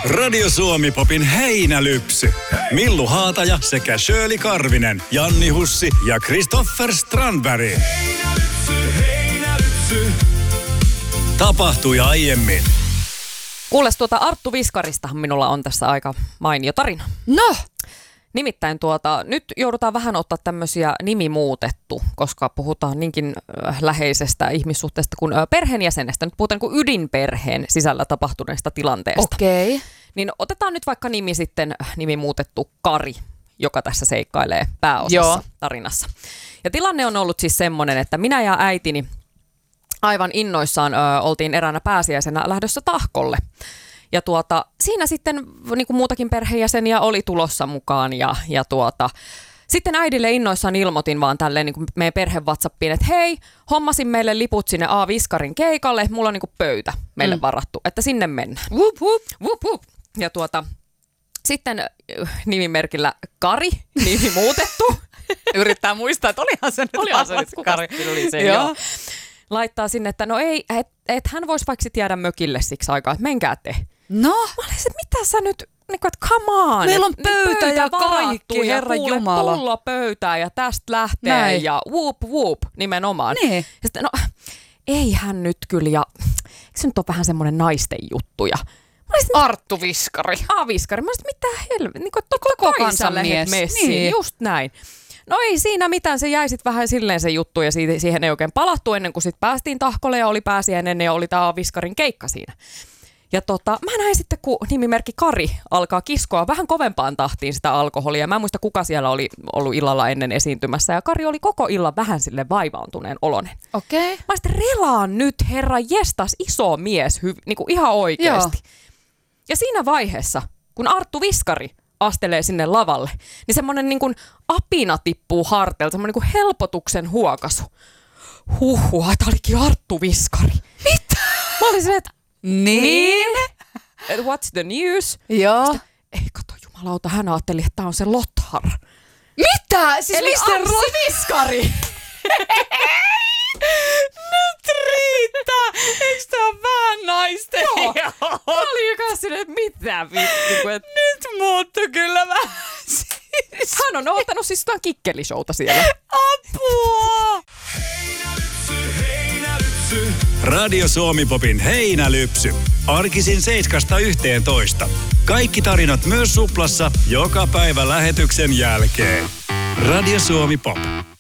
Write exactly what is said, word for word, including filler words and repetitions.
Radio Suomi Popin heinälypsy. Millu Haataja sekä Shirley Karvinen, Janni Hussi ja Christopher Strandberg. Heinälypsy, heinälypsy. Tapahtui aiemmin. Kuules, tuota Arttu Viskaristahan minulla on tässä aika mainio tarina. No! Nimittäin tuota, nyt joudutaan vähän ottaa tämmöisiä nimi muutettu, koska puhutaan niinkin äh, läheisestä ihmissuhteesta kuin äh, perheenjäsenestä. Nyt puhutaan kuin ydinperheen sisällä tapahtuneesta tilanteesta. Okei. Okay. Niin otetaan nyt vaikka nimi sitten, nimi muutettu Kari, joka tässä seikkailee pääosassa Joo. tarinassa. Ja tilanne on ollut siis semmoinen, että minä ja äitini aivan innoissaan ö, oltiin eräänä pääsiäisenä lähdössä Tahkolle. Ja tuota, siinä sitten niin kuin muutakin perheenjäseniä oli tulossa mukaan ja, ja tuota, sitten äidille innoissaan ilmoitin vaan tälleen niin kuin meidän perhe WhatsAppiin, että hei, hommasin meille liput sinne A. Viskarin keikalle, mulla on niin kuin pöytä meille mm. varattu, että sinne mennään. Wup, wup. Wup, wup. Ja tuota, sitten nimimerkillä Kari, nimi muutettu. Yrittää muistaa, että olihan se nyt olihan se nyt Kari. Oli se, joo. joo. Laittaa sinne, että no ei, et, et hän voisi vaikka sit jäädä mökille siksi aikaa, että menkää te. No? Mä olisin, että mitä sä nyt, niin kuin, että come on. Meillä on pöytä, pöytä ja kaikki, ja Herran kuule, Jumala. Pullo pöytää ja tästä lähtee Näin. Ja whoop whoop nimenomaan. Niin. Ja sitten, no ei hän nyt kyllä, ja eikö se nyt ole vähän semmoinen naisten juttuja? Olisin, Arttu Viskari. A. Viskari. Mä olisin, mitä helvetti, niin kuin totta koko kai sä lähet messiin, niin. just näin. No ei siinä mitään, se jäi sitten vähän silleen se juttu ja siitä, siihen ei oikein palattu ennen kuin sitten päästiin Tahkolle ja oli pääsiäinen ja oli tämä Viskarin keikka siinä. Ja tota, mä näin sitten, kun nimimerkki Kari alkaa kiskoa vähän kovempaan tahtiin sitä alkoholia. Mä en muista, kuka siellä oli ollut illalla ennen esiintymässä ja Kari oli koko illan vähän sille vaivaantuneen olonen. Okei. Okay. Mä sitten relaan nyt, herra jestas, iso mies, hy, niinku ihan oikeasti. Joo. Ja siinä vaiheessa, kun Arttu Viskari astelee sinne lavalle, niin semmoinen niin kuin apina tippuu harteilta, semmoinen niin kuin helpotuksen huokasu. Huhhuh, että olikin Arttu Viskari. Mitä? Mä olin silleen, että niin? Et what's the news? Joo. Sitten, ei kato jumalauta, hän ajatteli, että tää on se Lothar. Mitä? Siis eli mistä Anssi Viskari. Nyt riittää! Eikö tää ole vähän naisten? Joo. Mä olin joka silleen, että mitä vittu. Et... Nyt muuttui kyllä vähän siis. Hän on ottanut siis jotain kikkelishouta siellä. Apua! Heinälypsy, heinälypsy. Radio Suomi Popin heinälypsy. Arkisin seiskasta yhteentoista. Kaikki tarinat myös Suplassa joka päivä lähetyksen jälkeen. Radio Suomi Pop.